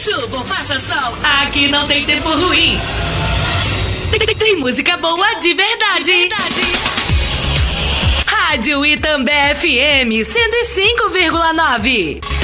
chuva ou faça sol, aqui não tem tempo ruim. Tem música boa de verdade. Rádio Itambé FM 105,9.